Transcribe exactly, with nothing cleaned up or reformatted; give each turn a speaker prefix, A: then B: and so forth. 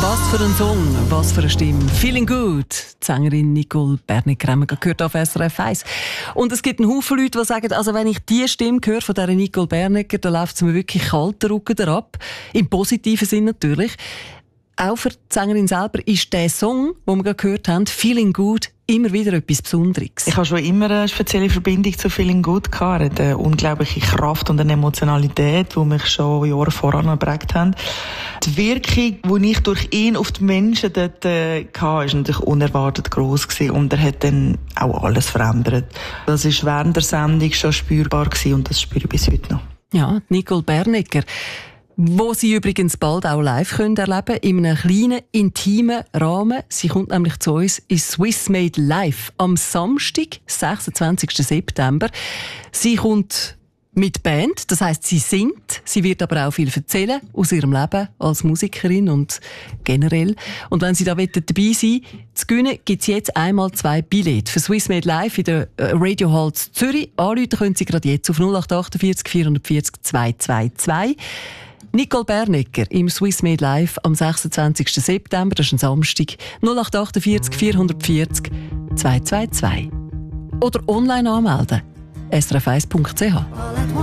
A: Was für ein Song, was für eine Stimme. Feeling good. Die Sängerin Nicole Bernecker haben wir gehört auf S R F eins. Und es gibt einen Haufen Leute, die sagen, also wenn ich diese Stimme höre von dieser Nicole Bernecker, dann läuft es mir wirklich kalt den Rücken ab. Im positiven Sinn natürlich. Auch für die Sängerin selber ist der Song, den wir gerade gehört haben, Feeling good, immer wieder etwas Besonderes.
B: Ich habe schon immer eine spezielle Verbindung zu Feeling Good gehabt. Eine unglaubliche Kraft und eine Emotionalität, die mich schon Jahre voran geprägt haben. Die Wirkung, die ich durch ihn auf die Menschen dort äh, hatte, war natürlich unerwartet gross gewesen. Und er hat dann auch alles verändert. Das war während der Sendung schon spürbar gewesen und das spüre ich bis heute noch.
A: Ja, Nicole Bernecker. Wo Sie übrigens bald auch live können erleben in einem kleinen, intimen Rahmen. Sie kommt nämlich zu uns in Swiss Made Live am Samstag, sechsundzwanzigsten September. Sie kommt mit Band, das heisst, sie singt. Sie wird aber auch viel erzählen aus ihrem Leben als Musikerin und generell. Und wenn Sie da dabei sein wollen, zu gewinnen, gibt es jetzt einmal zwei Billette für Swiss Made Live in der Radio Hall Zürich. Anrufen können Sie gerade jetzt auf null acht acht vier vier vier null zwei zwei zwei. Nicole Bernecker im Swiss Made Live am sechsundzwanzigsten September, das ist ein Samstag, null acht acht vier vier vier vier zwei zwei zwei. Oder online anmelden, s r f eins punkt c h.